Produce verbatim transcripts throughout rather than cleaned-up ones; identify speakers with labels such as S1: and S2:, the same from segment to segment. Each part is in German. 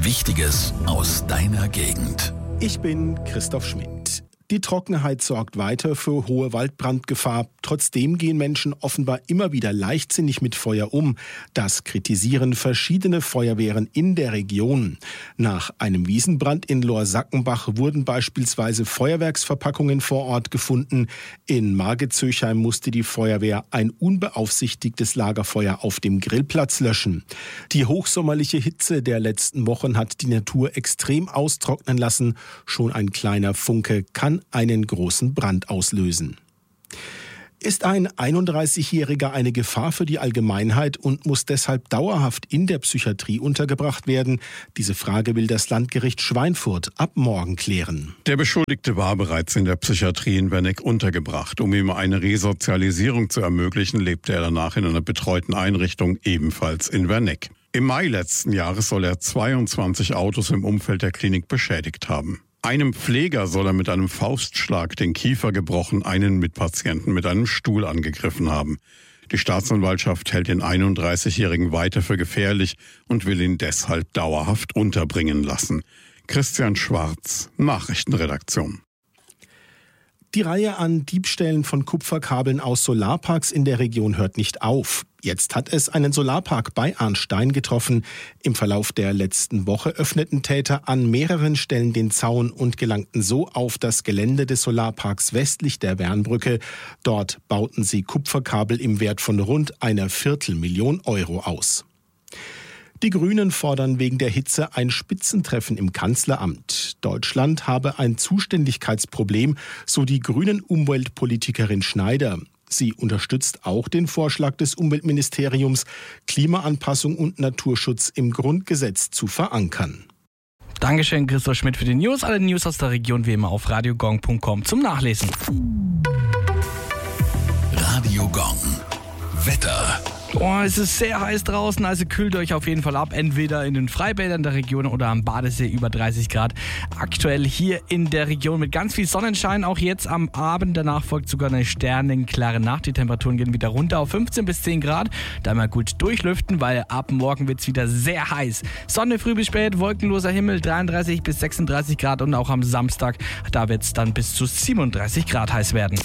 S1: Wichtiges aus deiner Gegend.
S2: Ich bin Christoph Schmidt. Die Trockenheit sorgt weiter für hohe Waldbrandgefahr. Trotzdem gehen Menschen offenbar immer wieder leichtsinnig mit Feuer um. Das kritisieren verschiedene Feuerwehren in der Region. Nach einem Wiesenbrand in Lohr-Sackenbach wurden beispielsweise Feuerwerksverpackungen vor Ort gefunden. In Margezöchheim musste die Feuerwehr ein unbeaufsichtigtes Lagerfeuer auf dem Grillplatz löschen. Die hochsommerliche Hitze der letzten Wochen hat die Natur extrem austrocknen lassen. Schon ein kleiner Funke kann einen großen Brand auslösen. Ist ein einunddreißigjähriger eine Gefahr für die Allgemeinheit und muss deshalb dauerhaft in der Psychiatrie untergebracht werden? Diese Frage will das Landgericht Schweinfurt ab morgen klären.
S3: Der Beschuldigte war bereits in der Psychiatrie in Werneck untergebracht. Um ihm eine Resozialisierung zu ermöglichen, lebte er danach in einer betreuten Einrichtung, ebenfalls in Werneck. Im Mai letzten Jahres soll er zweiundzwanzig Autos im Umfeld der Klinik beschädigt haben. Einem Pfleger soll er mit einem Faustschlag den Kiefer gebrochen, einen Mitpatienten mit einem Stuhl angegriffen haben. Die Staatsanwaltschaft hält den einunddreißigjährigen weiter für gefährlich und will ihn deshalb dauerhaft unterbringen lassen. Christian Schwarz, Nachrichtenredaktion.
S2: Die Reihe an Diebstählen von Kupferkabeln aus Solarparks in der Region hört nicht auf. Jetzt hat es einen Solarpark bei Arnstein getroffen. Im Verlauf der letzten Woche öffneten Täter an mehreren Stellen den Zaun und gelangten so auf das Gelände des Solarparks westlich der Wernbrücke. Dort bauten sie Kupferkabel im Wert von rund einer Viertelmillion Euro aus. Die Grünen fordern wegen der Hitze ein Spitzentreffen im Kanzleramt. Deutschland habe ein Zuständigkeitsproblem, so die grünen Umweltpolitikerin Schneider. Sie unterstützt auch den Vorschlag des Umweltministeriums, Klimaanpassung und Naturschutz im Grundgesetz zu verankern.
S4: Dankeschön, Christoph Schmidt, für die News. Alle News aus der Region wie immer auf radiogong punkt com zum Nachlesen.
S1: Radio Gong. Wetter.
S4: Oh, es ist sehr heiß draußen, also kühlt euch auf jeden Fall ab. Entweder in den Freibädern der Region oder am Badesee über dreißig Grad. Aktuell hier in der Region mit ganz viel Sonnenschein. Auch jetzt am Abend. Danach folgt sogar eine sternenklare Nacht. Die Temperaturen gehen wieder runter auf fünfzehn bis zehn Grad. Da mal gut durchlüften, weil ab morgen wird es wieder sehr heiß. Sonne früh bis spät, wolkenloser Himmel, dreiunddreißig bis sechsunddreißig Grad. Und auch am Samstag, da wird es dann bis zu siebenunddreißig Grad heiß werden.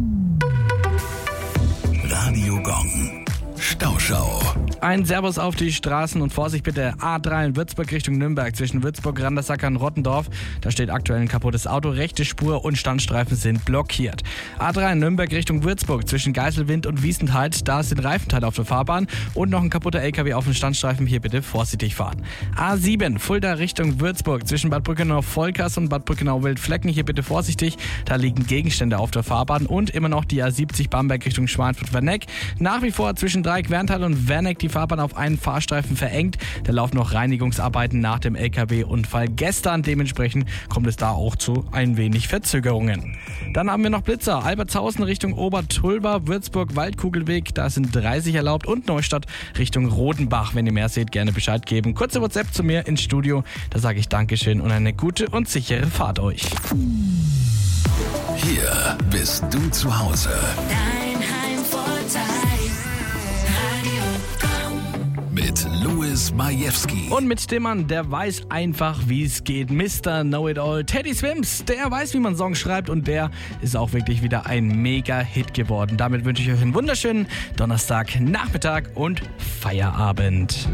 S1: Radio Gong. Stauschau.
S4: Ein Servus auf die Straßen und Vorsicht bitte. A drei in Würzburg Richtung Nürnberg zwischen Würzburg, Randersacker und Rottendorf. Da steht aktuell ein kaputtes Auto, rechte Spur und Standstreifen sind blockiert. A drei in Nürnberg Richtung Würzburg zwischen Geiselwind und Wiesenthal. Da sind Reifenteile auf der Fahrbahn und noch ein kaputter L K W auf den Standstreifen. Hier bitte vorsichtig fahren. A sieben Fulda Richtung Würzburg zwischen Bad Brückenau-Volkers und Bad Brückenau-Wildflecken. Hier bitte vorsichtig. Da liegen Gegenstände auf der Fahrbahn und immer noch die A siebzig Bamberg Richtung Schweinfurt-Werneck. Nach wie vor zwischen Dreieck-Werntal und Werneck die Fahrbahn auf einen Fahrstreifen verengt. Da laufen noch Reinigungsarbeiten nach dem L K W-Unfall gestern. Dementsprechend kommt es da auch zu ein wenig Verzögerungen. Dann haben wir noch Blitzer. Albertshausen Richtung Obertulba, Würzburg-Waldkugelweg. Da sind dreißig erlaubt und Neustadt Richtung Rodenbach. Wenn ihr mehr seht, gerne Bescheid geben. Kurze WhatsApp zu mir ins Studio. Da sage ich Dankeschön und eine gute und sichere Fahrt euch.
S1: Hier bist du zu Hause.
S5: Dein Heimvorteil.
S1: Mit Louis Majewski.
S4: Und mit dem Mann, der weiß einfach, wie es geht. Mister Know-It-All, Teddy Swims, der weiß, wie man Songs schreibt und der ist auch wirklich wieder ein Mega-Hit geworden. Damit wünsche ich euch einen wunderschönen Donnerstag, Nachmittag und Feierabend.